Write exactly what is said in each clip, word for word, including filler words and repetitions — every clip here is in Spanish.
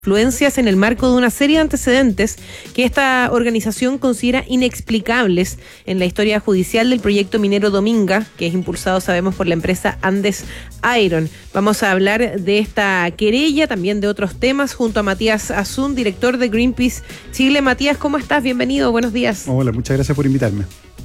influencias en el marco de una serie de antecedentes que esta organización considera inexplicables en la historia judicial del proyecto minero Dominga, que es impulsado, sabemos, por la empresa Andes Iron. Vamos a hablar de esta querella, también de otros temas, junto a Matías Azun, director de Greenpeace Chile. Matías, ¿cómo estás? Bienvenido, buenos días. Hola, muchas gracias por invitarme.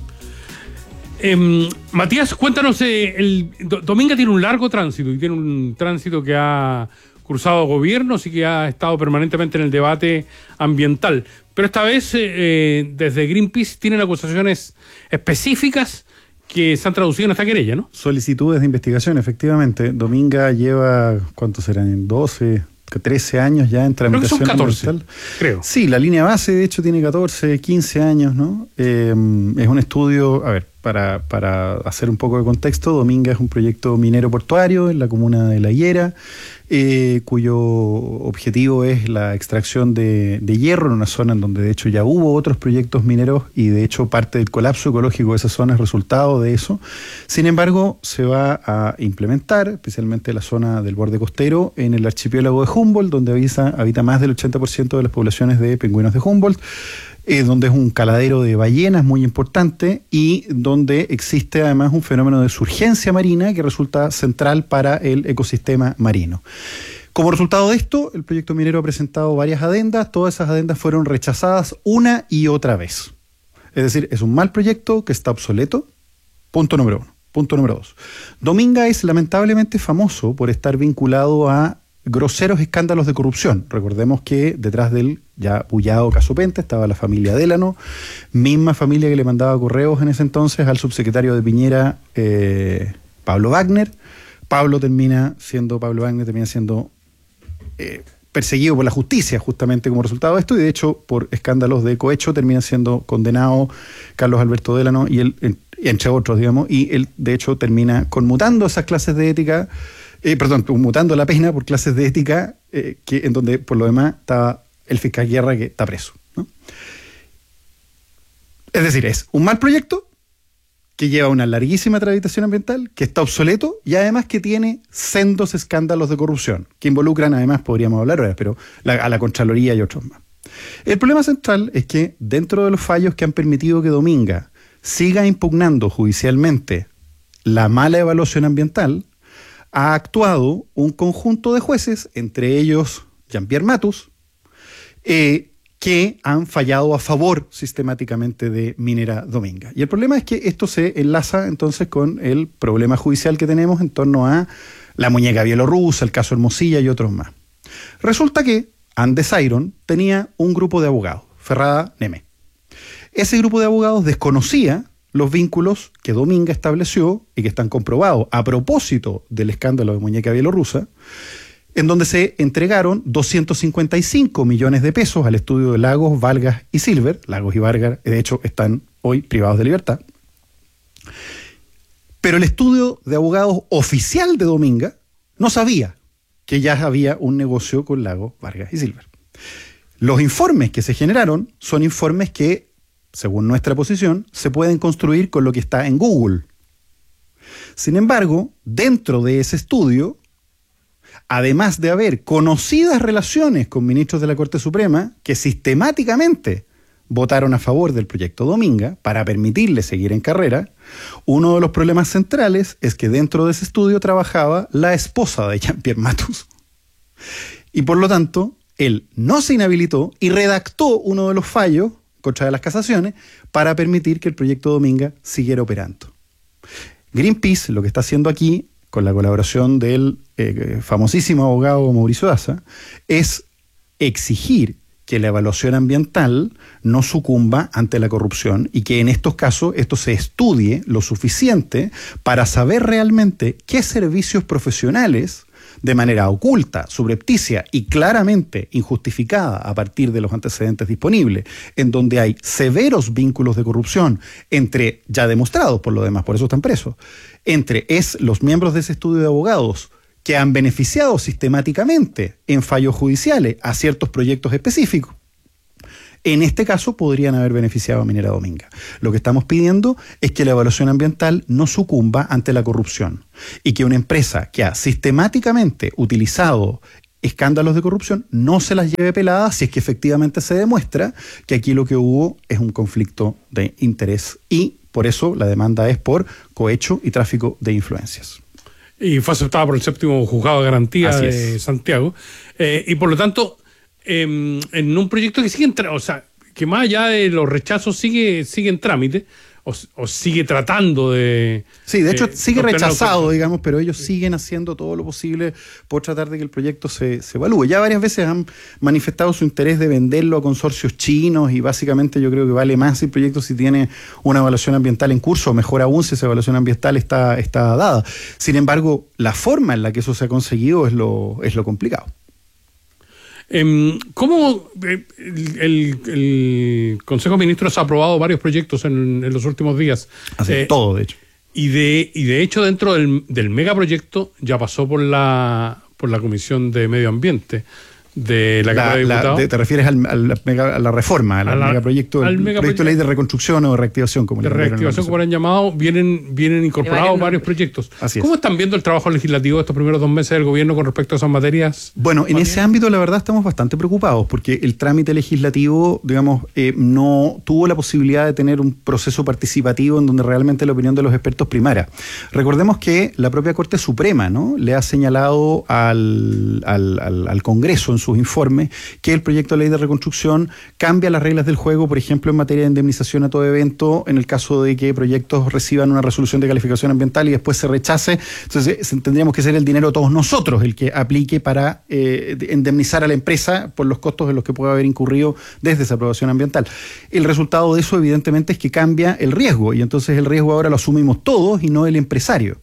Eh, Matías, cuéntanos, eh, el Dominga tiene un largo tránsito y tiene un tránsito que ha cruzado gobiernos y que ha estado permanentemente en el debate ambiental. Pero esta vez, eh, desde Greenpeace, tienen acusaciones específicas que se han traducido en esta querella, ¿no? Solicitudes de investigación, efectivamente. Dominga lleva, ¿cuántos serán? doce, trece años ya en tramitación. Creo que son catorce, ambiental. Creo. Sí, la línea base, de hecho, tiene catorce, quince años, ¿no? Eh, es un estudio, a ver, para, para hacer un poco de contexto, Dominga es un proyecto minero portuario en la comuna de La Higuera, eh, cuyo objetivo es la extracción de, de hierro en una zona en donde de hecho ya hubo otros proyectos mineros y de hecho parte del colapso ecológico de esa zona es resultado de eso. Sin embargo, se va a implementar, especialmente la zona del borde costero, en el archipiélago de Humboldt, donde habita, habita más del ochenta por ciento de las poblaciones de pingüinos de Humboldt, Eh, donde es un caladero de ballenas muy importante y donde existe además un fenómeno de surgencia marina que resulta central para el ecosistema marino. Como resultado de esto, el proyecto minero ha presentado varias adendas, todas esas adendas fueron rechazadas una y otra vez. Es decir, es un mal proyecto que está obsoleto, punto número uno. Punto número dos. Dominga es lamentablemente famoso por estar vinculado a groseros escándalos de corrupción. Recordemos que detrás del ya bullado caso Penta estaba la familia Délano, misma familia que le mandaba correos en ese entonces al subsecretario de Piñera, eh, Pablo Wagner. Pablo termina siendo, Pablo Wagner termina siendo eh, perseguido por la justicia justamente como resultado de esto, y de hecho por escándalos de cohecho termina siendo condenado Carlos Alberto Délano, y él, entre otros, digamos, y él de hecho termina conmutando esas clases de ética. Eh, perdón, mutando la pena por clases de ética, eh, que, en donde por lo demás estaba el fiscal Guerra, que está preso, ¿no? Es decir, es un mal proyecto que lleva una larguísima tramitación ambiental, que está obsoleto y además que tiene sendos escándalos de corrupción, que involucran, además, podríamos hablar ahora, pero la, a la Contraloría y otros más. El problema central es que dentro de los fallos que han permitido que Dominga siga impugnando judicialmente la mala evaluación ambiental, ha actuado un conjunto de jueces, entre ellos Jean-Pierre Matus, eh, que han fallado a favor sistemáticamente de Minera Dominga. Y el problema es que esto se enlaza entonces con el problema judicial que tenemos en torno a la muñeca bielorrusa, el caso Hermosilla y otros más. Resulta que Andes Iron tenía un grupo de abogados, Ferrada Neme. Ese grupo de abogados desconocía los vínculos que Dominga estableció y que están comprobados a propósito del escándalo de muñeca bielorrusa, en donde se entregaron doscientos cincuenta y cinco millones de pesos al estudio de Lagos, Vargas y Silver. Lagos y Vargas, de hecho, están hoy privados de libertad. Pero el estudio de abogados oficial de Dominga no sabía que ya había un negocio con Lagos, Vargas y Silver. Los informes que se generaron son informes que, según nuestra posición, se pueden construir con lo que está en Google. Sin embargo, dentro de ese estudio, además de haber conocidas relaciones con ministros de la Corte Suprema que sistemáticamente votaron a favor del proyecto Dominga para permitirle seguir en carrera, uno de los problemas centrales es que dentro de ese estudio trabajaba la esposa de Jean-Pierre Matus. Y por lo tanto, él no se inhabilitó y redactó uno de los fallos contra las casaciones para permitir que el proyecto Dominga siguiera operando. Greenpeace lo que está haciendo aquí, con la colaboración del eh, famosísimo abogado Mauricio Daza, es exigir que la evaluación ambiental no sucumba ante la corrupción y que en estos casos esto se estudie lo suficiente para saber realmente qué servicios profesionales, de manera oculta, subrepticia y claramente injustificada a partir de los antecedentes disponibles, en donde hay severos vínculos de corrupción entre, ya demostrados por lo demás, por eso están presos, entre es los miembros de ese estudio de abogados que han beneficiado sistemáticamente en fallos judiciales a ciertos proyectos específicos. En este caso podrían haber beneficiado a Minera Dominga. Lo que estamos pidiendo es que la evaluación ambiental no sucumba ante la corrupción y que una empresa que ha sistemáticamente utilizado escándalos de corrupción, no se las lleve peladas si es que efectivamente se demuestra que aquí lo que hubo es un conflicto de interés y por eso la demanda es por cohecho y tráfico de influencias. Y fue aceptada por el séptimo juzgado de garantía Así de es. Santiago. Eh, y por lo tanto, eh, en un proyecto que sigue en tra- o sea, que más allá de los rechazos sigue, sigue en trámite, o, o sigue tratando de... Sí, de hecho eh, sigue obtener rechazado, autorización. digamos, pero ellos siguen haciendo todo lo posible por tratar de que el proyecto se, se evalúe. Ya varias veces han manifestado su interés de venderlo a consorcios chinos y básicamente yo creo que vale más el proyecto si tiene una evaluación ambiental en curso, o mejor aún si esa evaluación ambiental está, está dada. Sin embargo, la forma en la que eso se ha conseguido es lo, es lo complicado. Eh, ¿Cómo eh, el, el- el Consejo de Ministros ha aprobado varios proyectos en, en los últimos días? Así, Eh, todo, de hecho. Y de, y de hecho, dentro del, del megaproyecto ya pasó por la por la Comisión de Medio Ambiente de la, La- Cámara de la- Diputados. de- te refieres al, al mega- a la reforma, al A la- megaproyecto, al el megaproyecto- proyecto de ley de reconstrucción o de reactivación, como de le llamaron en la reactivación, como lo han llamado, vienen, vienen incorporados varios varios nombres. proyectos. Así es. ¿Cómo están viendo el trabajo legislativo de estos primeros dos meses del gobierno con respecto a esas materias? Bueno, en ese ámbito la verdad estamos bastante preocupados porque el trámite legislativo, digamos, eh, no tuvo la posibilidad de tener un proceso participativo en donde realmente la opinión de los expertos primara. Recordemos que la propia Corte Suprema, ¿no?, le ha señalado al, al, al, al Congreso en sus informes que el proyecto de ley de reconstrucción cambia las reglas del juego, por ejemplo, en materia de indemnización a todo evento, en el caso de que proyectos reciban una resolución de calificación ambiental y después se rechace. Entonces tendríamos que ser el dinero de todos nosotros el que aplique para eh, indemnizar a la empresa por los costos en los que puede haber incurrido desde esa aprobación ambiental. El resultado de eso evidentemente es que cambia el riesgo y entonces el riesgo ahora lo asumimos todos y no el empresario.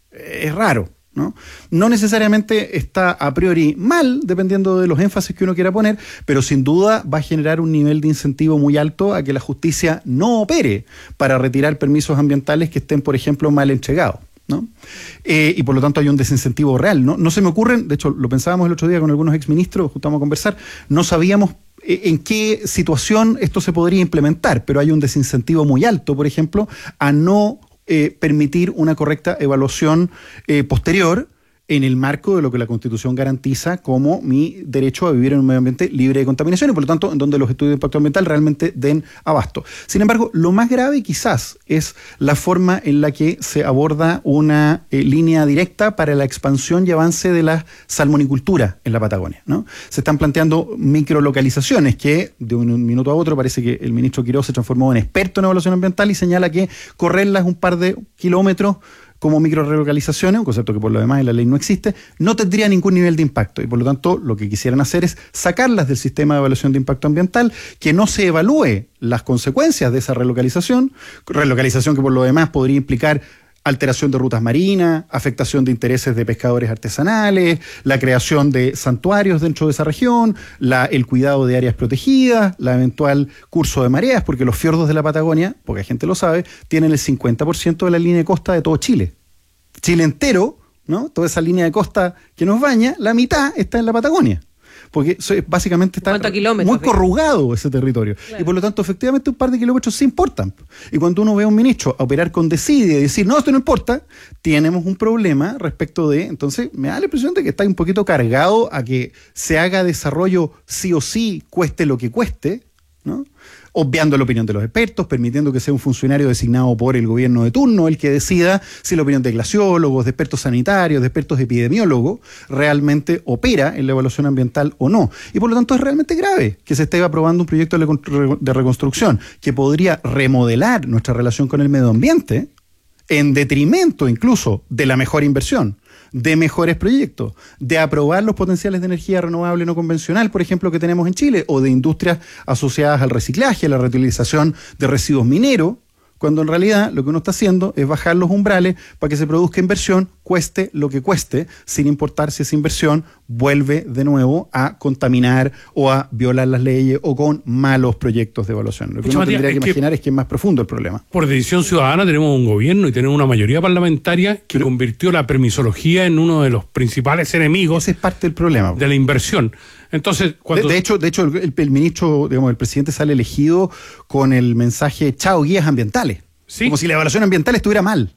Es raro, ¿no? No necesariamente está a priori mal, dependiendo de los énfasis que uno quiera poner, pero sin duda va a generar un nivel de incentivo muy alto a que la justicia no opere para retirar permisos ambientales que estén, por ejemplo, mal entregados, ¿no? Eh, y por lo tanto hay un desincentivo real. No, no se me ocurren, de hecho lo pensábamos el otro día con algunos exministros, justo vamos a conversar, no sabíamos en qué situación esto se podría implementar, pero hay un desincentivo muy alto, por ejemplo, a no Eh, permitir una correcta evaluación eh, posterior en el marco de lo que la Constitución garantiza como mi derecho a vivir en un medio ambiente libre de contaminación y por lo tanto en donde los estudios de impacto ambiental realmente den abasto. Sin embargo, lo más grave quizás es la forma en la que se aborda una eh, línea directa para la expansión y avance de la salmonicultura en la Patagonia, ¿no? Se están planteando microlocalizaciones que de un minuto a otro parece que el ministro Quirós se transformó en experto en evaluación ambiental y señala que correrlas un par de kilómetros como microrelocalizaciones, un concepto que por lo demás en la ley no existe, no tendría ningún nivel de impacto y por lo tanto lo que quisieran hacer es sacarlas del sistema de evaluación de impacto ambiental, que no se evalúe las consecuencias de esa relocalización, relocalización que por lo demás podría implicar alteración de rutas marinas, afectación de intereses de pescadores artesanales, la creación de santuarios dentro de esa región, la, el cuidado de áreas protegidas, la eventual curso de mareas, porque los fiordos de la Patagonia, poca gente lo sabe, tienen el cincuenta por ciento de la línea de costa de todo Chile. Chile entero, ¿no?, toda esa línea de costa que nos baña, la mitad está en la Patagonia. Porque eso es, básicamente está muy corrugado ese territorio. Claro. Y por lo tanto, efectivamente, un par de kilómetros sí importan. Y cuando uno ve a un ministro a operar con desidia y decir, no, esto no importa, tenemos un problema respecto de... Entonces, me da la impresión de que está un poquito cargado a que se haga desarrollo sí o sí, cueste lo que cueste, ¿no?, obviando la opinión de los expertos, permitiendo que sea un funcionario designado por el gobierno de turno el que decida si la opinión de glaciólogos, de expertos sanitarios, de expertos epidemiólogos realmente opera en la evaluación ambiental o no. Y por lo tanto es realmente grave que se esté aprobando un proyecto de reconstrucción que podría remodelar nuestra relación con el medio ambiente en detrimento incluso de la mejor inversión, de mejores proyectos, de aprobar los potenciales de energía renovable no convencional, por ejemplo, que tenemos en Chile, o de industrias asociadas al reciclaje, a la reutilización de residuos mineros, cuando en realidad lo que uno está haciendo es bajar los umbrales para que se produzca inversión, cueste lo que cueste, sin importar si esa inversión vuelve de nuevo a contaminar o a violar las leyes o con malos proyectos de evaluación. Lo que uno Matías, tendría que es imaginar que es que es más profundo el problema. Por decisión ciudadana tenemos un gobierno y tenemos una mayoría parlamentaria que Pero, convirtió la permisología en uno de los principales enemigos. Ese es parte del problema. De la inversión. Entonces, cuando... de, de hecho, de hecho el, el ministro, digamos, el presidente sale elegido con el mensaje chao guías ambientales. ¿Sí? Como si la evaluación ambiental estuviera mal.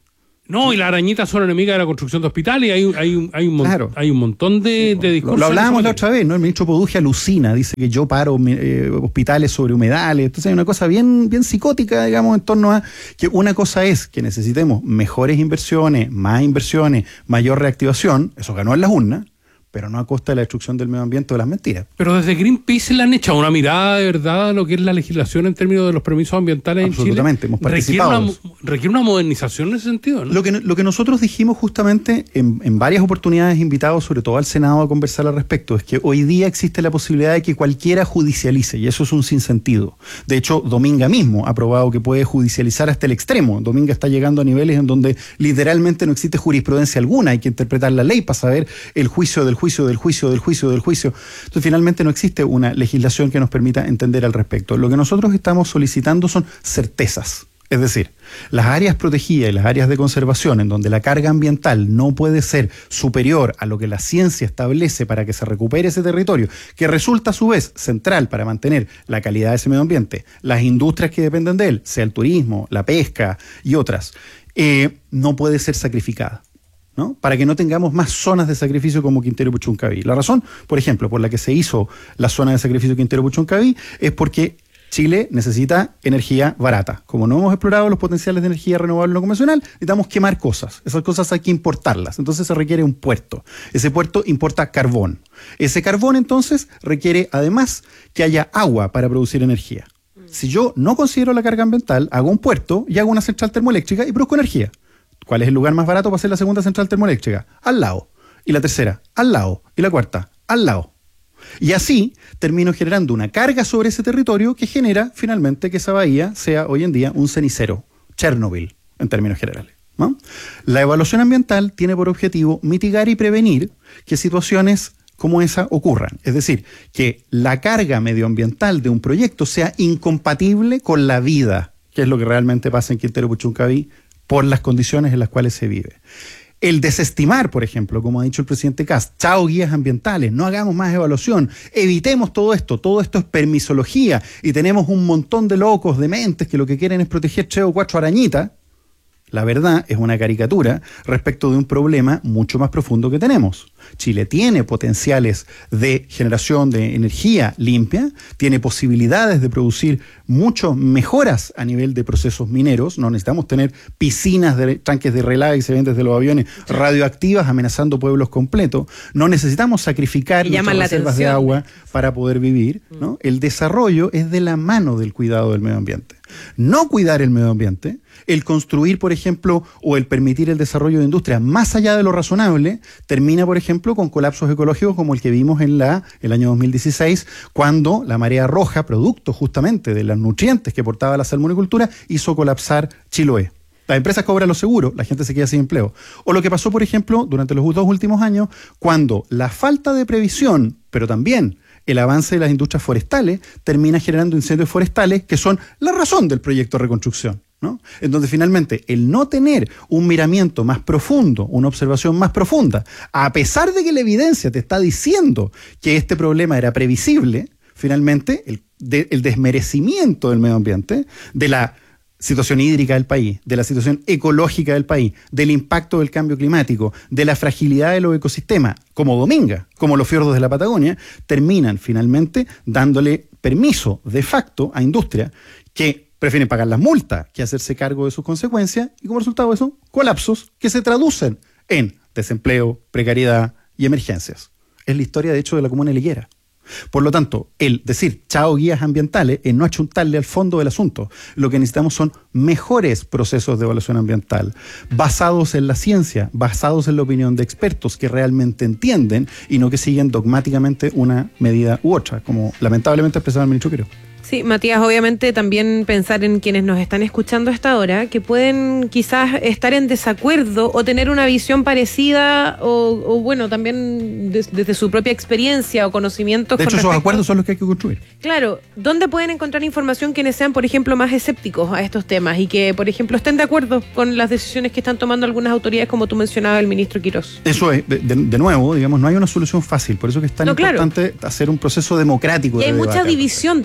No, y las arañitas son enemigas de la construcción de hospitales, y hay, hay, hay, un, claro. hay un montón de, de discursos. Lo hablábamos la otra vez, ¿no? El ministro Poduje alucina, dice que yo paro eh, hospitales sobre humedales. Entonces hay una cosa bien, bien psicótica, digamos, en torno a que una cosa es que necesitemos mejores inversiones, más inversiones, mayor reactivación, eso ganó en las urnas, pero no a costa de la destrucción del medio ambiente o de las mentiras. Pero desde Greenpeace le han echado una mirada de verdad a lo que es la legislación en términos de los permisos ambientales en Chile. Absolutamente, hemos participado. Requiere una, requiere una modernización en ese sentido, ¿no? Lo que, lo que nosotros dijimos justamente en, en varias oportunidades, invitados sobre todo al Senado a conversar al respecto, es que hoy día existe la posibilidad de que cualquiera judicialice, y eso es un sinsentido. De hecho, Dominga mismo ha probado que puede judicializar hasta el extremo. Dominga está llegando a niveles en donde literalmente no existe jurisprudencia alguna, hay que interpretar la ley para saber el juicio del juicio juicio del juicio del juicio del juicio. Entonces, finalmente no existe una legislación que nos permita entender al respecto. Lo que nosotros estamos solicitando son certezas. Es decir, las áreas protegidas y las áreas de conservación en donde la carga ambiental no puede ser superior a lo que la ciencia establece para que se recupere ese territorio, que resulta a su vez central para mantener la calidad de ese medio ambiente, las industrias que dependen de él, sea el turismo, la pesca y otras, eh, no puede ser sacrificada, ¿no? Para que no tengamos más zonas de sacrificio como Quintero Puchuncaví. La razón, por ejemplo, por la que se hizo la zona de sacrificio Quintero Puchuncaví es porque Chile necesita energía barata. Como no hemos explorado los potenciales de energía renovable no convencional, necesitamos quemar cosas. Esas cosas hay que importarlas. Entonces se requiere un puerto. Ese puerto importa carbón. Ese carbón entonces requiere además que haya agua para producir energía. Si yo no considero la carga ambiental, hago un puerto y hago una central termoeléctrica y produzco energía. ¿Cuál es el lugar más barato para hacer la segunda central termoeléctrica? Al lado. Y la tercera, al lado. Y la cuarta, al lado. Y así termino generando una carga sobre ese territorio que genera finalmente que esa bahía sea hoy en día un cenicero, Chernobyl, en términos generales, ¿no? La evaluación ambiental tiene por objetivo mitigar y prevenir que situaciones como esa ocurran. Es decir, que la carga medioambiental de un proyecto sea incompatible con la vida, que es lo que realmente pasa en Quintero Puchuncaví por las condiciones en las cuales se vive. El desestimar, por ejemplo, como ha dicho el presidente Kast, chao guías ambientales, no hagamos más evaluación, evitemos todo esto, todo esto es permisología y tenemos un montón de locos, de mentes que lo que quieren es proteger tres o cuatro arañitas. La verdad es una caricatura respecto de un problema mucho más profundo que tenemos. Chile tiene potenciales de generación de energía limpia, tiene posibilidades de producir muchas mejoras a nivel de procesos mineros. No necesitamos tener piscinas de tanques de relave que se ven desde los aviones radioactivas amenazando pueblos completos. No necesitamos sacrificar nuestras reservas de agua para poder vivir, ¿no? El desarrollo es de la mano del cuidado del medio ambiente. No cuidar el medio ambiente, el construir, por ejemplo, o el permitir el desarrollo de industrias más allá de lo razonable, termina, por ejemplo, con colapsos ecológicos como el que vimos en la, el año dos mil dieciséis, cuando la marea roja, producto justamente de los nutrientes que portaba la salmonicultura, hizo colapsar Chiloé. Las empresas cobran los seguros, la gente se queda sin empleo. O lo que pasó, por ejemplo, durante los dos últimos años, cuando la falta de previsión, pero también el avance de las industrias forestales, termina generando incendios forestales que son la razón del proyecto de reconstrucción, ¿no? En donde finalmente el no tener un miramiento más profundo, una observación más profunda, a pesar de que la evidencia te está diciendo que este problema era previsible, finalmente el, de, el desmerecimiento del medio ambiente, de la situación hídrica del país, de la situación ecológica del país, del impacto del cambio climático, de la fragilidad de los ecosistemas, como Dominga, como los fiordos de la Patagonia, terminan finalmente dándole permiso de facto a industrias que prefieren pagar las multas que hacerse cargo de sus consecuencias y como resultado de eso, colapsos que se traducen en desempleo, precariedad y emergencias. Es la historia, de hecho, de la comuna de Liguera. Por lo tanto, el decir chao guías ambientales es no achuntarle al fondo del asunto. Lo que necesitamos son mejores procesos de evaluación ambiental, basados en la ciencia, basados en la opinión de expertos que realmente entienden y no que siguen dogmáticamente una medida u otra, como lamentablemente expresaba el ministro Quirós. Sí, Matías, obviamente también pensar en quienes nos están escuchando a esta hora, que pueden quizás estar en desacuerdo o tener una visión parecida o, o bueno, también des, desde su propia experiencia o conocimientos. De hecho, esos acuerdos son los que hay que construir. Claro, ¿dónde pueden encontrar información quienes sean, por ejemplo, más escépticos a estos temas y que, por ejemplo, estén de acuerdo con las decisiones que están tomando algunas autoridades, como tú mencionabas, el ministro Quirós? Eso es, de, de nuevo, digamos, no hay una solución fácil, por eso que es tan no, importante claro. hacer un proceso democrático. Y hay de mucha debate. división también con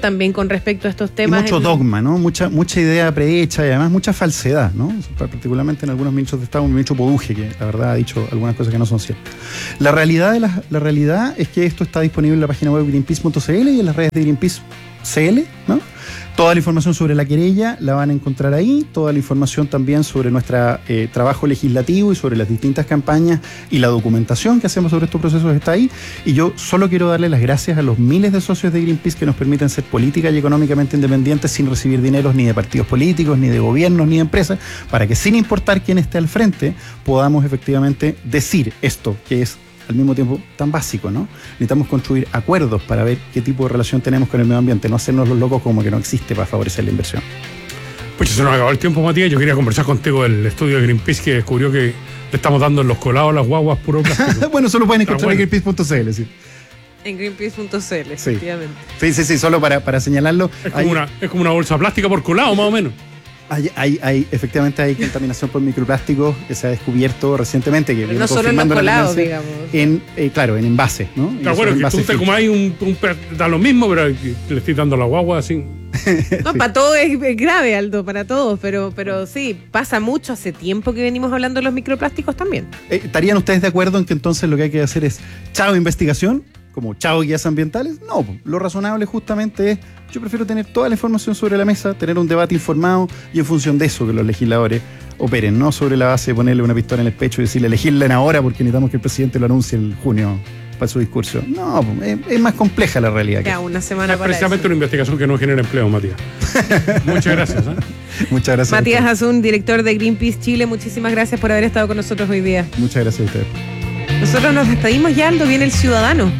respecto a estos temas. Y mucho en... dogma, ¿no? Mucha, mucha idea prehecha y además mucha falsedad, ¿no? Particularmente en algunos ministros de Estado, un ministro Poduje, que la verdad ha dicho algunas cosas que no son ciertas. La realidad, de la, la realidad es que esto está disponible en la página web greenpeace punto c l y en las redes de Greenpeace C L, ¿no? Toda la información sobre la querella la van a encontrar ahí, toda la información también sobre nuestro eh, trabajo legislativo y sobre las distintas campañas y la documentación que hacemos sobre estos procesos está ahí. Y yo solo quiero darle las gracias a los miles de socios de Greenpeace que nos permiten ser política y económicamente independientes sin recibir dineros ni de partidos políticos, ni de gobiernos, ni de empresas, para que sin importar quién esté al frente, podamos efectivamente decir esto, que es al mismo tiempo tan básico, ¿no? Necesitamos construir acuerdos para ver qué tipo de relación tenemos con el medio ambiente, no hacernos los locos como que no existe para favorecer la inversión. Pues se nos acabó el tiempo, Matías. Yo quería conversar contigo del estudio de Greenpeace que descubrió que le estamos dando en los colados a las guaguas puro plástico. Bueno, eso lo pueden encontrar bueno. en greenpeace punto c l, sí. En greenpeace punto c l, Sí. efectivamente. Sí, sí, sí, solo para, para señalarlo. Es como, hay, una, es como una bolsa plástica por colado, más o menos. hay, hay, hay, efectivamente hay contaminación por microplásticos que se ha descubierto recientemente. Que Pero viene no solo en los confirmando la colados, tendencia digamos. En, eh, claro, en envases, ¿no? Y Te acuerdo esos que tú envases te filtran. comáis un, un pe- da lo mismo, pero le estoy dando a la guagua así. No, para todos es, es grave, Aldo, para todos, pero, pero sí, pasa mucho. Hace tiempo que venimos hablando de los microplásticos también. Eh, ¿Estarían ustedes de acuerdo en que entonces lo que hay que hacer es chao investigación, como chao guías ambientales? No, lo razonable justamente es, yo prefiero tener toda la información sobre la mesa, tener un debate informado y en función de eso que los legisladores operen, no sobre la base de ponerle una pistola en el pecho y decirle legislen ahora porque necesitamos que el presidente lo anuncie en junio para su discurso. No, es, es más compleja la realidad. Ya, Que una semana Es para precisamente eso. una investigación que no genera empleo, Matías. Muchas gracias. ¿eh? Muchas gracias. Matías a Azun, director de Greenpeace Chile, muchísimas gracias por haber estado con nosotros hoy día. ustedes. Muchas gracias a ustedes. Nosotros nos despedimos ya, Aldo, viene el Ciudadano.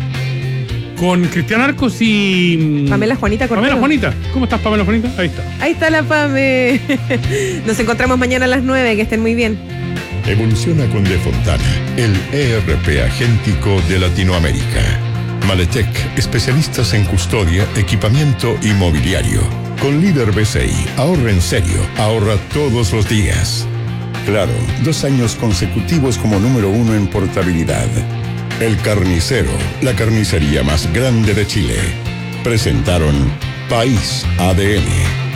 Con Cristian Arcos y... Pamela Juanita Cordero. Pamela Juanita. ¿Cómo estás, Pamela Juanita? Ahí está. Ahí está la Pame. Nos encontramos mañana a las nueve, que estén muy bien. Evoluciona con De Fontana, el E R P agéntico de Latinoamérica. Maletec, especialistas en custodia, equipamiento y mobiliario. Con líder B C I, ahorra en serio, ahorra todos los días. Claro, dos años consecutivos como número uno en portabilidad. El Carnicero, la carnicería más grande de Chile. Presentaron País A D N.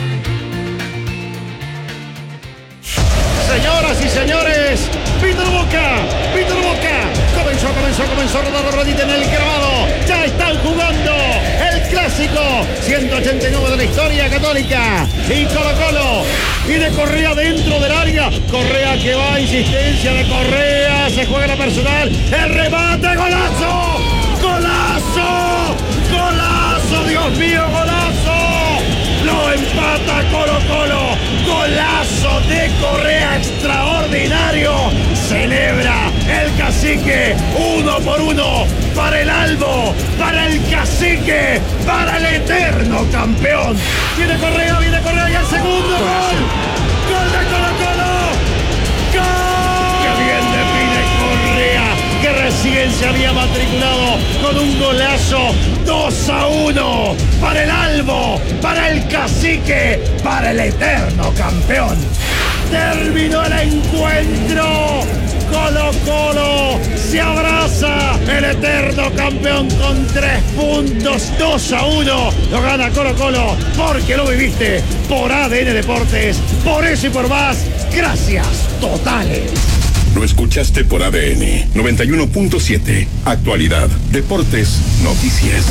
Señoras y señores, Víctor Boca, Víctor Boca, comenzó, comenzó, comenzó a rodar la rodita en el grabado, ya están jugando el clásico ciento ochenta y nueve de la historia católica, y Colo Colo, y de Correa dentro del área, Correa que va, insistencia de Correa, se juega la personal, el remate, golazo, golazo, golazo, Dios mío, golazo. Lo empata Colo Colo, golazo de Correa extraordinario, celebra el cacique, uno por uno, para el Albo, para el cacique, para el eterno campeón. Viene Correa, viene Correa y el segundo gol, gol de Colo Colo, gol. ¡Qué bien define Correa! Que recién se había matriculado con un golazo, dos a uno para el Albo, para el cacique, para el eterno campeón. Terminó el encuentro, Colo Colo se abraza, el eterno campeón con tres puntos, dos a uno, lo gana Colo Colo, porque lo viviste por A D N Deportes, por eso y por más, gracias totales. Lo escuchaste por A D N noventa y uno punto siete. Actualidad, deportes, noticias.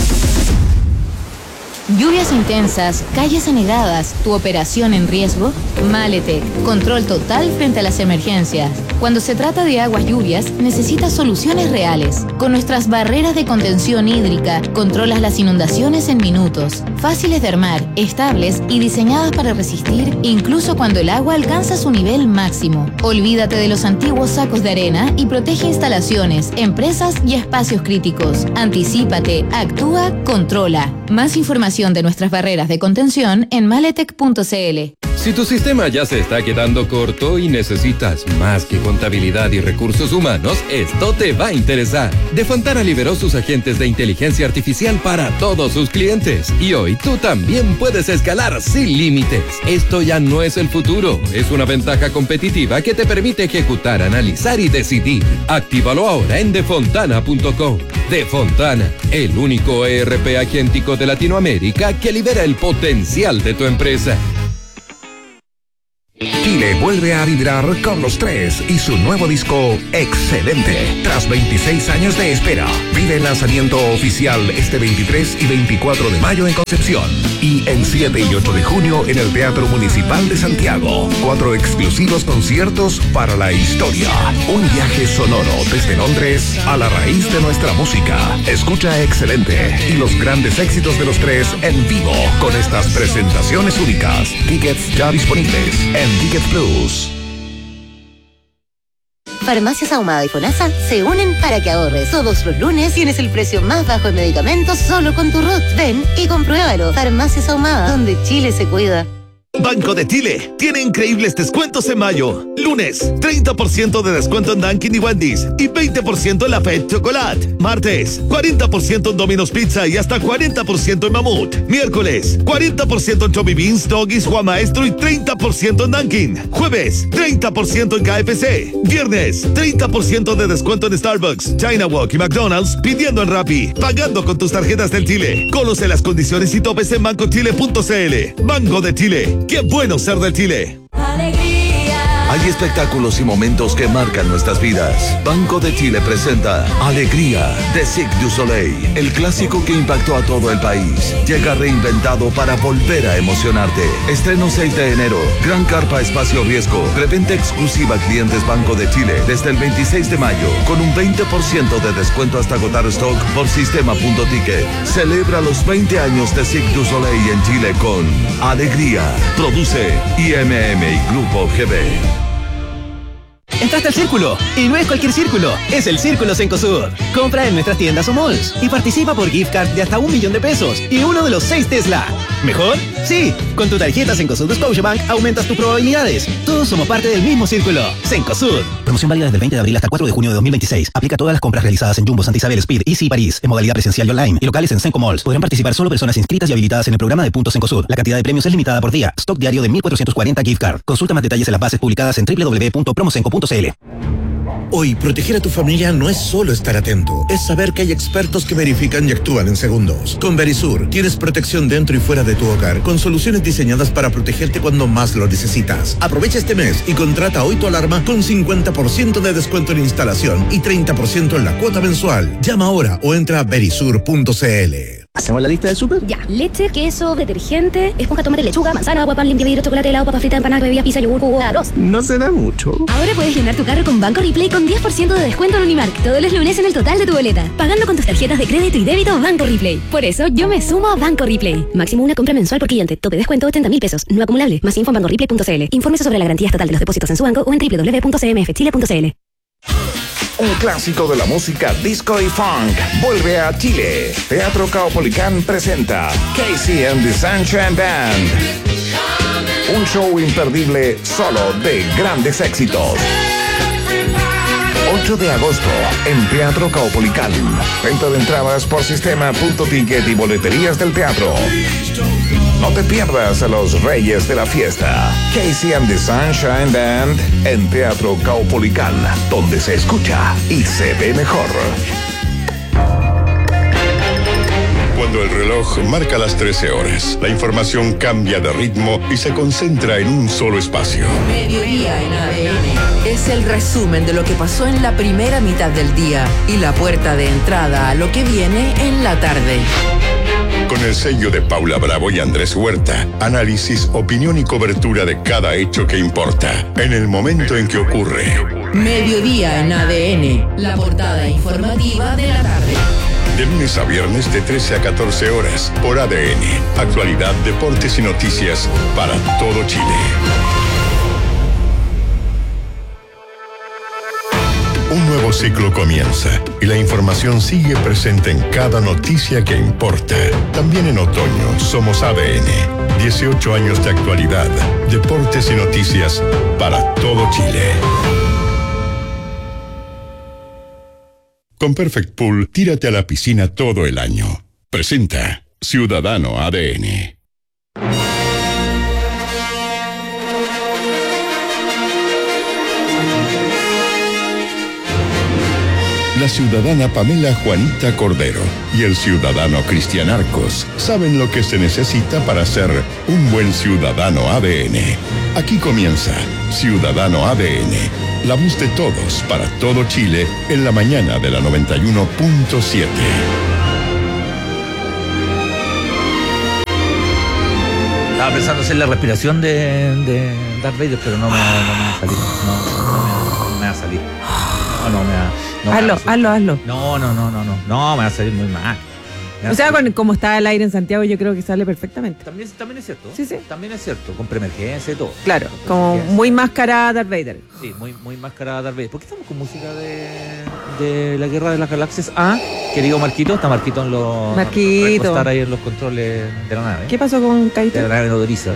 Lluvias intensas, calles anegadas, tu operación en riesgo. Maletec, control total frente a las emergencias. Cuando se trata de aguas lluvias, necesitas soluciones reales. Con nuestras barreras de contención hídrica, controlas las inundaciones en minutos. Fáciles de armar, estables y diseñadas para resistir incluso cuando el agua alcanza su nivel máximo. Olvídate de los antiguos sacos de arena y protege instalaciones, empresas y espacios críticos. Anticípate, actúa, controla. Más información de nuestras barreras de contención en maletec punto c l. Si tu sistema ya se está quedando corto y necesitas más que contabilidad y recursos humanos, esto te va a interesar. Defontana liberó sus agentes de inteligencia artificial para todos sus clientes. Y hoy tú también puedes escalar sin límites. Esto ya no es el futuro, es una ventaja competitiva que te permite ejecutar, analizar y decidir. Actívalo ahora en defontana punto com. Defontana, el único E R P agéntico de Latinoamérica que libera el potencial de tu empresa. Chile vuelve a vibrar con Los Tres y su nuevo disco Excelente. Tras veintiséis años de espera, vive el lanzamiento oficial este veintitrés y veinticuatro de mayo en Concepción y el siete y ocho de junio en el Teatro Municipal de Santiago. Cuatro exclusivos conciertos para la historia. Un viaje sonoro desde Londres a la raíz de nuestra música. Escucha Excelente y los grandes éxitos de Los Tres en vivo con estas presentaciones únicas. Tickets ya disponibles en Ticket Plus. Farmacias Ahumada y FONASA se unen para que ahorres. Todos los lunes tienes el precio más bajo en medicamentos solo con tu R U T. Ven y compruébalo. Farmacias Ahumada, donde Chile se cuida. Banco de Chile tiene increíbles descuentos en mayo. Lunes, treinta por ciento de descuento en Dunkin' y Wendy's y veinte por ciento en la Fed Chocolate. Martes, cuarenta por ciento en Domino's Pizza y hasta cuarenta por ciento en Mamut. Miércoles, cuarenta por ciento en Chubby Beans, Doggies, Juan Maestro y treinta por ciento en Dunkin'. Jueves, treinta por ciento en K F C. Viernes, treinta por ciento de descuento en Starbucks, China Walk y McDonald's pidiendo en Rappi, pagando con tus tarjetas del Chile. Conoce las condiciones y topes en banco chile punto c l. Banco de Chile. ¡Qué bueno ser del Chile! Hay espectáculos y momentos que marcan nuestras vidas. Banco de Chile presenta Alegría de Cirque du Soleil, el clásico que impactó a todo el país. Llega reinventado para volver a emocionarte. Estreno seis de enero. Gran carpa espacio riesgo. Preventa exclusiva a clientes Banco de Chile desde el veintiséis de mayo con un veinte por ciento de descuento hasta agotar stock por sistema.ticket. Celebra los veinte años de Cirque du Soleil en Chile con Alegría. Produce I M M y Grupo G B. Entraste al círculo, y no es cualquier círculo, es el Círculo Cencosud. Compra en nuestras tiendas o malls y participa por gift card de hasta un millón de pesos y uno de los seis Tesla. ¿Mejor? Sí, con tu tarjeta Cencosud de Scotiabank aumentas tus probabilidades. Todos somos parte del mismo círculo. Cencosud. Promoción válida desde el veinte de abril hasta el cuatro de junio de dos mil veintiséis. Aplica a todas las compras realizadas en Jumbo, Santa Isabel, Speed, Easy y París, en modalidad presencial y online, y locales en Cenco Malls. Podrán participar solo personas inscritas y habilitadas en el programa de Puntos Cencosud. La cantidad de premios es limitada por día. Stock diario de mil cuatrocientos cuarenta gift card. Consulta más detalles en las bases publicadas en doble u doble u doble u punto promocenco punto c l. Hoy, proteger a tu familia no es solo estar atento, es saber que hay expertos que verifican y actúan en segundos. Con Verisur, tienes protección dentro y fuera de tu hogar, con soluciones diseñadas para protegerte cuando más lo necesitas. Aprovecha este mes y contrata hoy tu alarma con cincuenta por ciento de descuento en instalación y treinta por ciento en la cuota mensual. Llama ahora o entra a verisur punto c l. ¿Hacemos la lista del súper? Ya. Leche, queso, detergente, esponja, tomate, lechuga, manzana, agua, pan, limpia vidrio, chocolate, helado, papa frita, empanada, bebida, pizza, yogur, jugo, arroz. No será mucho. Ahora puedes llenar tu carro con Banco Replay con diez por ciento de descuento en Unimark todos los lunes en el total de tu boleta, pagando con tus tarjetas de crédito y débito Banco Replay. Por eso yo me sumo a Banco Replay. Máximo una compra mensual por cliente. Tope descuento ochenta mil pesos. No acumulable. Más info en banco replay punto c l. Infórmese sobre la garantía estatal de los depósitos en su banco o en doble u doble u doble u punto c m f chile punto c l. Un clásico de la música disco y funk vuelve a Chile. Teatro Caupolicán presenta Casey and the Sunshine Band. Un show imperdible solo de grandes éxitos. ocho de agosto en Teatro Caupolicán. Venta de entradas por sistema.ticket y boleterías del teatro. No te pierdas a los reyes de la fiesta. Casey and the Sunshine Band en Teatro Caupolicán, donde se escucha y se ve mejor. Cuando el reloj marca las trece horas, la información cambia de ritmo y se concentra en un solo espacio. Mediodía en A D N es el resumen de lo que pasó en la primera mitad del día y la puerta de entrada a lo que viene en la tarde. Con el sello de Paula Bravo y Andrés Huerta, análisis, opinión y cobertura de cada hecho que importa, en el momento en que ocurre. Mediodía en A D N, la portada informativa de la tarde. De lunes a viernes de trece a catorce horas por A D N. Actualidad, deportes y noticias para todo Chile. Un nuevo ciclo comienza y la información sigue presente en cada noticia que importa. También en otoño somos A D N. dieciocho años de actualidad, deportes y noticias para todo Chile. Con Perfect Pool, tírate a la piscina todo el año. Presenta Ciudadano A D N. La ciudadana Pamela Juanita Cordero y el ciudadano Cristian Arcos saben lo que se necesita para ser un buen ciudadano A D N. Aquí comienza Ciudadano A D N, la voz de todos para todo Chile en la mañana de la noventa y uno punto siete. Estaba pensando hacer la respiración de, de Darth Vader, pero no me, no me va a salir. No, no, me, no me va a salir. No, no me va, no me hazlo, va a hazlo, hazlo. No, no, no, no, no. No, me va a salir muy mal. O sea, con, como está el aire en Santiago, yo creo que sale perfectamente. También, también es cierto. Sí, sí. También es cierto, con preemergencia y todo. Claro, como muy máscara Darth Vader. Sí, muy, muy máscara Darth Vader. ¿Por qué estamos con música de, de la Guerra de las Galaxias? Ah, querido Marquito, está Marquito en los... Marquito. Estar ahí en los controles de la nave. ¿Qué pasó con Caito? De la nave nodriza.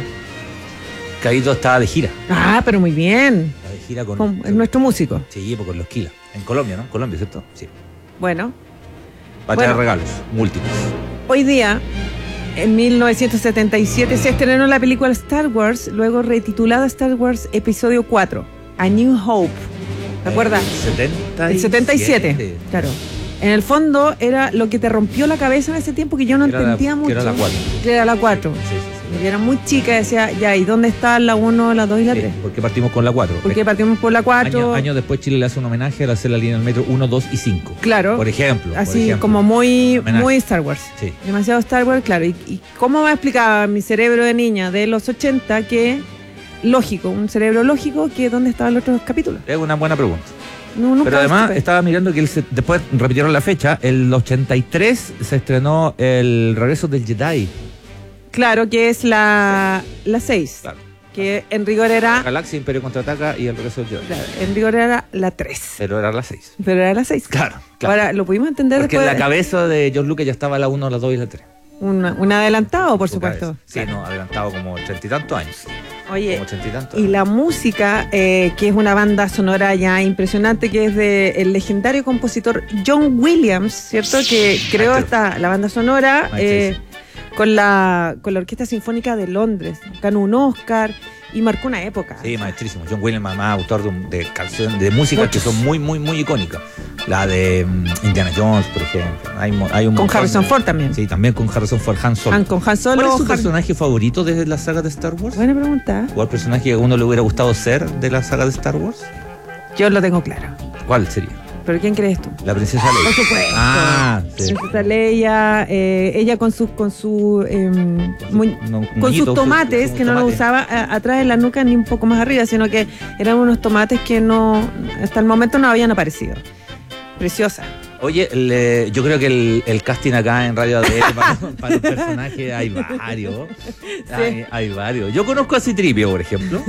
Caito estaba de gira. Ah, pero muy bien. Estaba de gira con... con es nuestro músico. Sí, pues con los Kila. En Colombia, ¿no? Colombia, ¿cierto? Sí. Bueno. Va a traer regalos múltiples. Hoy día, en mil novecientos setenta y siete, se estrenó la película Star Wars, luego retitulada Star Wars Episodio cuatro, A New Hope. ¿Te acuerdas? setenta y siete. El setenta y siete, claro. En el fondo era lo que te rompió la cabeza en ese tiempo que yo no Era entendía la, mucho. Que era la cuatro. Que era la cuatro. Sí, sí, sí. Yo era muy chica y decía, ya, ¿y dónde está la uno, la dos y la tres? Sí, ¿por qué partimos con la cuatro? ¿Por qué partimos por la cuatro? Años, años después Chile le hace un homenaje al hacer la línea del metro uno, dos y cinco. Claro. Por ejemplo. Así por ejemplo. como muy, Homenaje. muy Star Wars. Sí. Demasiado Star Wars, claro. ¿Y, y cómo me explicaba mi cerebro de niña de los ochenta que lógico, un cerebro lógico, que dónde estaban los otros capítulos? Es una buena pregunta. No, nunca Pero además supe. estaba mirando que el, se- después repitieron la fecha, el ochenta y tres se estrenó el regreso del Jedi. Claro, que es la la seis. Claro. Que en rigor era Galaxia, Imperio Contraataca y el regreso del Jedi. claro, en rigor era la tres. Pero era la seis. Pero era la seis. Claro, claro. Ahora, ¿lo pudimos entender Porque en después? la cabeza de George Lucas ya estaba la uno, la dos y la tres. Un, un adelantado, por supuesto. Sí, no, adelantado como treinta y tantos años. Oye, Como ochenta y tantos. y la música, eh, que es una banda sonora ya impresionante, que es de el legendario compositor John Williams, ¿cierto? Que creó esta, la banda sonora eh, con, la, con la Orquesta Sinfónica de Londres. Ganó un Oscar y marcó una época. Sí, maestrísimo. John Williams, además, autor de, un- de canciones, de música Muchos. que son muy, muy, muy icónicas. La de mm, Indiana Jones, por ejemplo. Hay, mo- hay un Con montón Harrison de- Ford también. Sí, también con Harrison Ford, Han Solo. Han- con Han Solo. ¿Cuál es su Har- personaje favorito de la saga de Star Wars? Buena pregunta. ¿Cuál personaje que a uno le hubiera gustado ser de la saga de Star Wars? Yo lo tengo claro. ¿Cuál sería? ¿Pero quién crees tú? La princesa Leia. Por supuesto. Ah, sí. Princesa Leia, eh, ella con su con su em, mu- No, con moñito, sus tomates, sus que no lo tomates. usaba a- atrás de la nuca ni un poco más arriba, sino que eran unos tomates que no hasta el momento no habían aparecido. Preciosa. Oye, le- yo creo que el, el casting acá en Radio A D N para, para los personajes hay varios. Hay, hay varios. Yo conozco a Citripio, por ejemplo.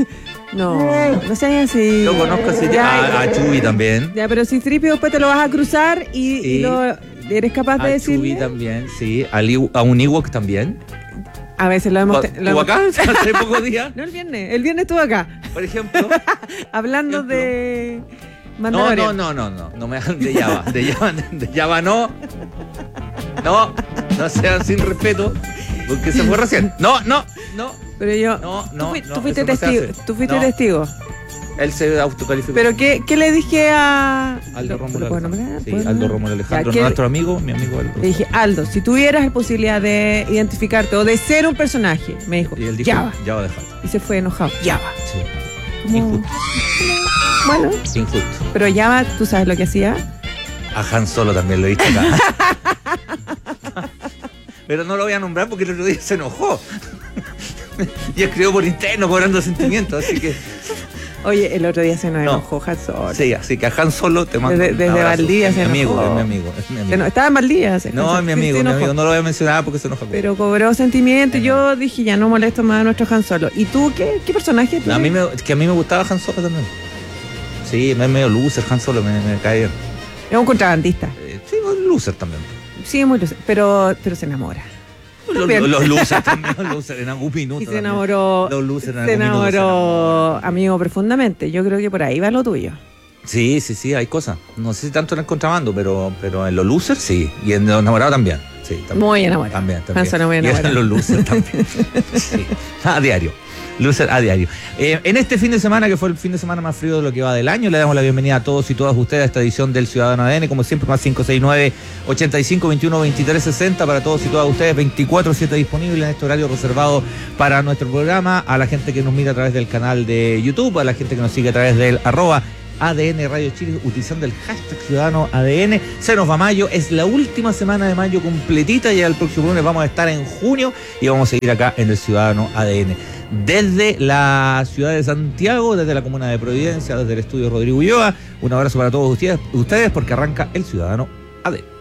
No, no seas así. Yo conozco a Citripio. Ya, A, a Chubby también. ya, pero si Tripio después te lo vas a cruzar y, Sí. y lo, eres capaz de A Chubby decirle. también, sí. A, Liu- a un Ewok también. A veces lo hemos. ¿Estuvo lo hemos- acá hace pocos días? No, el viernes. El viernes estuvo acá. Por ejemplo. Hablando de. No, Mandalorian. no, no, no, no. No me hagan de Java. De Java, de Java no. No, no sean sin respeto. Porque se fue recién. No, no, no. Pero yo. No, tú, no, fui- no, tú fuiste eso no se testigo. hace. Tú fuiste No. testigo. Él se autocalificó. Pero ¿qué, qué le dije a. Aldo ¿Lo- Rómulo lo puedo Alejandro. nombrar? Sí, ¿Puedo Aldo nombrar? Rómulo Alejandro, Ya, ¿qué- nuestro amigo, mi amigo Aldo. Le dije, Aldo, si tuvieras la posibilidad de identificarte o de ser un personaje, me dijo, Y él dijo, Java. ya va a dejar. Y se fue enojado. Java. Sí. Como- Injusto. Bueno, Injusto. pero Java, ¿tú sabes lo que hacía? A Han Solo también lo he visto acá. Pero no lo voy a nombrar porque el otro día se enojó. Y escribió por interno cobrando sentimientos, así que. Oye, el otro día se nos No. enojó Han Solo. Sí, así que a Han Solo te mando. Desde- un desde abrazo. Valdivia Es se mi amigo, enojó. es mi amigo, es mi Se amigo. no- estaba en Valdivia. se- No, es mi se- amigo, se mi enojó. amigo. No lo voy a mencionar porque se enoja. Pero cobró sentimiento y yo dije, ya no molesto más a nuestro Han Solo. ¿Y tú qué, qué personaje? tú? A mí me, que a mí me gustaba Han Solo también. Sí, me es medio loser Han Solo, me, me cae bien. Es un contrabandista. Eh, sí, un loser también. Sí, es muy loser, pero, pero se enamora. Los, los, los losers también, los losers en algún minuto. Y se enamoró, los losers en se algún minuto enamoró, amigo, profundamente. Yo creo que por ahí va lo tuyo. Sí, sí, sí, hay cosas. No sé si tanto en el contrabando, pero, pero en los losers sí. Y en los enamorados también. Sí, también. Muy enamorado. También, también. Hanson muy enamorado. Y en los losers también. Sí. A diario. Loser a diario. Eh, en este fin de semana, que fue el fin de semana más frío de lo que va del año, le damos la bienvenida a todos y todas ustedes a esta edición del Ciudadano A D N, como siempre, más cinco seis nueve, ochenta y cinco, veintiuno, veintitrés, sesenta para todos y todas ustedes, veinticuatro siete disponible en este horario reservado para nuestro programa, a la gente que nos mira a través del canal de YouTube, a la gente que nos sigue a través del arroba A D N Radio Chile, utilizando el hashtag Ciudadano A D N. Se nos va mayo, es la última semana de mayo completita, ya el próximo lunes vamos a estar en junio y vamos a seguir acá en el Ciudadano A D N. Desde la ciudad de Santiago, desde la comuna de Providencia, desde el estudio Rodrigo Ulloa, un abrazo para todos ustedes, ustedes porque arranca el Ciudadano A D N.